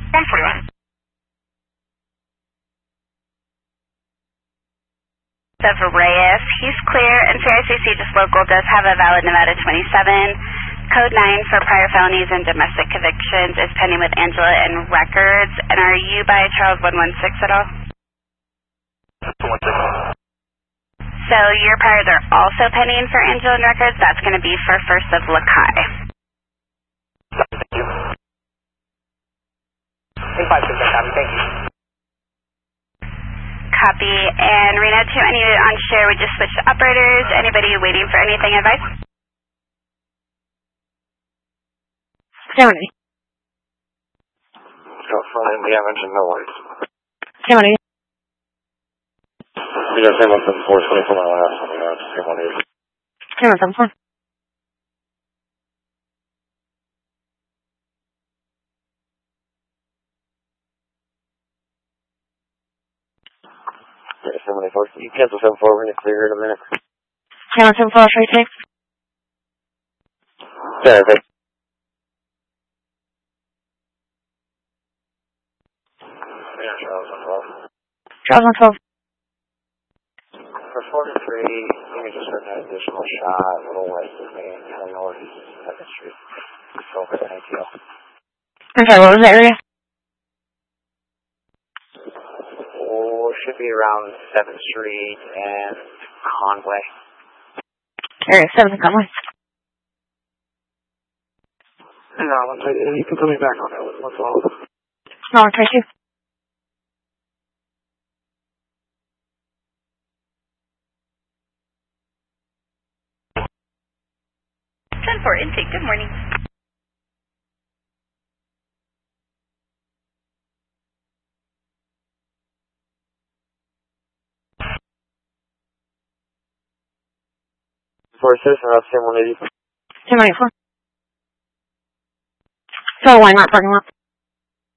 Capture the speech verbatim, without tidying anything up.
one forty-one. Of Reyes, he's clear, and C I C C just local does have a valid Nevada twenty-seven. Code nine for prior felonies and domestic convictions is pending with Angela and records. And are you by Charles one one six at all? one six. So your priors are also pending for Angela and records. That's going to be for First of Lakai. Thank you. eight five six, copy, thank you. Copy. And Reno two, any on share, we just switched to operators. Anybody waiting for anything advice? Seventy. Got front end damage and no lights. Seventy. We got ten one seven four, twenty-four mile an hour, something else, ten one eight. Ten one seven four. Yeah, seven one eight four. You cancel seven four, we're gonna clear here in a minute. Ten one seven four, straight take. Yeah, okay. Yeah, Charles one twelve. Charles one twelve. For forty-three, you can just heard that additional shot, a little west of me, kind of northeast of second Street. So, for the A T L. I'm sorry, what was the area? Oh, should be around seventh Street and Conway. Area seven, Conway. Hang on, one second. You can put me back on that one. What's all? No, one twenty-two. ten four intake, good morning. For a citizen, that's ten one eighty. Ten one eight four. So, line, not parking lot.